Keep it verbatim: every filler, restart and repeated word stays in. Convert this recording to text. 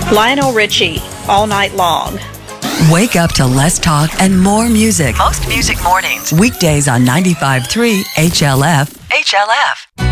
Lionel Richie, All Night Long. Wake up to less talk and more music. Most music mornings. Weekdays on ninety-five point three H L F. H L F.